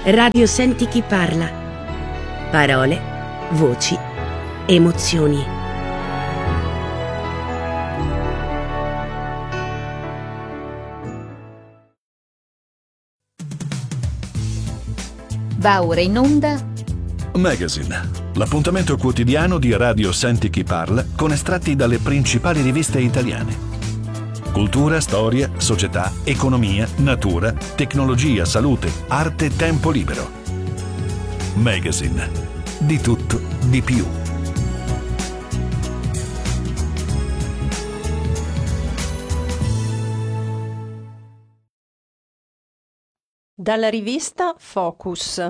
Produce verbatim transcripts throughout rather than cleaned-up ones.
Radio Senti chi parla. Parole, voci, emozioni. Va ora in onda Magazine, l'appuntamento quotidiano di Radio Senti chi parla con estratti dalle principali riviste italiane. Cultura, storia, società, economia, natura, tecnologia, salute, arte, tempo libero. Magazine. Di tutto, di più. Dalla rivista Focus.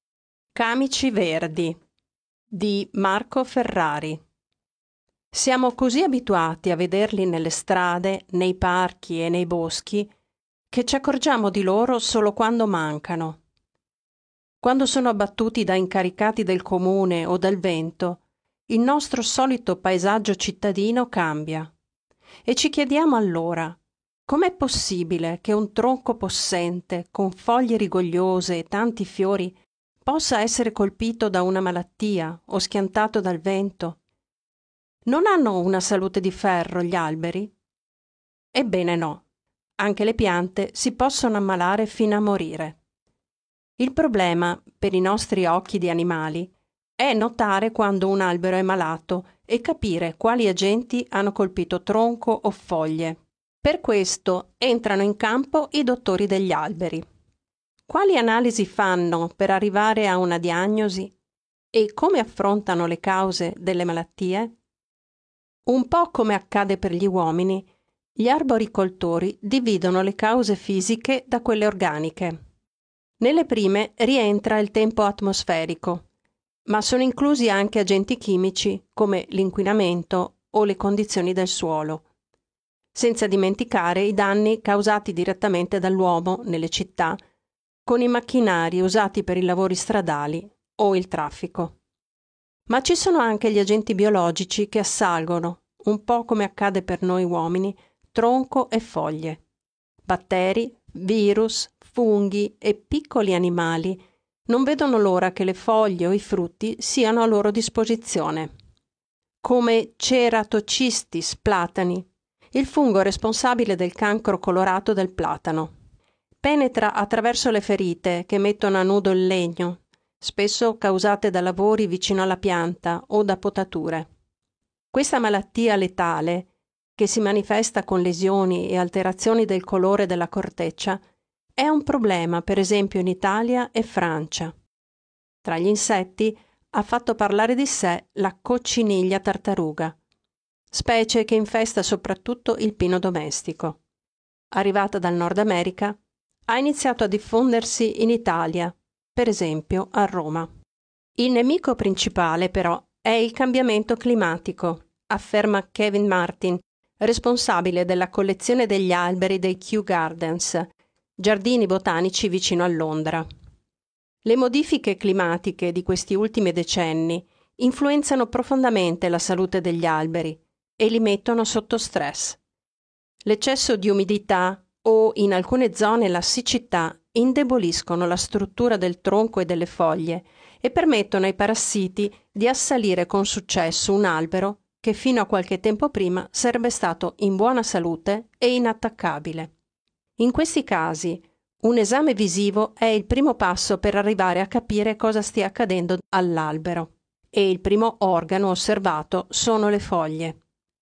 Camici verdi di Marco Ferrari. Siamo così abituati a vederli nelle strade, nei parchi e nei boschi che ci accorgiamo di loro solo quando mancano. Quando sono abbattuti da incaricati del comune o dal vento, il nostro solito paesaggio cittadino cambia e ci chiediamo allora: com'è possibile che un tronco possente, con foglie rigogliose e tanti fiori, possa essere colpito da una malattia o schiantato dal vento? Non hanno una salute di ferro gli alberi? Ebbene no, anche le piante si possono ammalare fino a morire. Il problema, per i nostri occhi di animali, è notare quando un albero è malato e capire quali agenti hanno colpito tronco o foglie. Per questo entrano in campo i dottori degli alberi. Quali analisi fanno per arrivare a una diagnosi e come affrontano le cause delle malattie? Un po' come accade per gli uomini, gli arboricoltori dividono le cause fisiche da quelle organiche. Nelle prime rientra il tempo atmosferico, ma sono inclusi anche agenti chimici come l'inquinamento o le condizioni del suolo, senza dimenticare i danni causati direttamente dall'uomo nelle città con i macchinari usati per i lavori stradali o il traffico. Ma ci sono anche gli agenti biologici che assalgono, un po' come accade per noi uomini, tronco e foglie. Batteri, virus, funghi e piccoli animali non vedono l'ora che le foglie o i frutti siano a loro disposizione. Come Ceratocystis platani, il fungo responsabile del cancro colorato del platano. Penetra attraverso le ferite che mettono a nudo il legno, spesso causate da lavori vicino alla pianta o da potature. Questa malattia letale, che si manifesta con lesioni e alterazioni del colore della corteccia, è un problema per esempio in Italia e Francia. Tra gli insetti ha fatto parlare di sé la cocciniglia tartaruga, specie che infesta soprattutto il pino domestico. Arrivata dal Nord America, ha iniziato a diffondersi in Italia, per esempio a Roma. Il nemico principale, però, è il cambiamento climatico, afferma Kevin Martin, responsabile della collezione degli alberi dei Kew Gardens, giardini botanici vicino a Londra. Le modifiche climatiche di questi ultimi decenni influenzano profondamente la salute degli alberi e li mettono sotto stress. L'eccesso di umidità o, in alcune zone, la siccità indeboliscono la struttura del tronco e delle foglie e permettono ai parassiti di assalire con successo un albero che fino a qualche tempo prima sarebbe stato in buona salute e inattaccabile. In questi casi, un esame visivo è il primo passo per arrivare a capire cosa stia accadendo all'albero, e il primo organo osservato sono le foglie.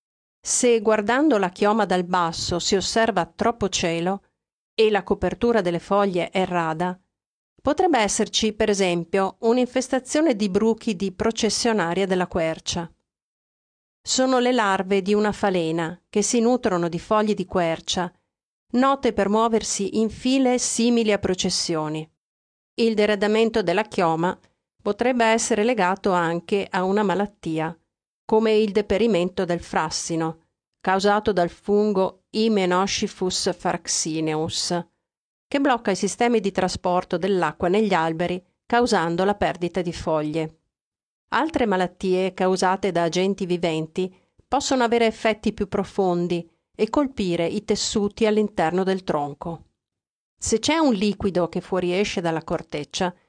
Se guardando la chioma dal basso si osserva troppo cielo e la copertura delle foglie è rada, potrebbe esserci, per esempio, un'infestazione di bruchi di processionaria della quercia. Sono le larve di una falena che si nutrono di foglie di quercia, note per muoversi in file simili a processioni. Il deradamento della chioma potrebbe essere legato anche a una malattia, come il deperimento del frassino, causato dal fungo Hymenoscifus fraxineus, che blocca i sistemi di trasporto dell'acqua negli alberi, causando la perdita di foglie. Altre malattie causate da agenti viventi possono avere effetti più profondi e colpire i tessuti all'interno del tronco. Se c'è un liquido che fuoriesce dalla corteccia,